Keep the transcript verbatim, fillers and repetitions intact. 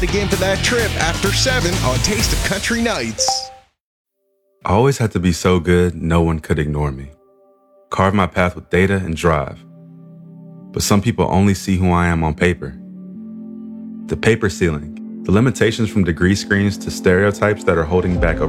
Again for that trip after seven on Taste of Country Nights. I always had to be so good, no one could ignore me. Carve my path with data and drive. But some people only see who I am on paper. The paper ceiling, the limitations from degree screens to stereotypes that are holding back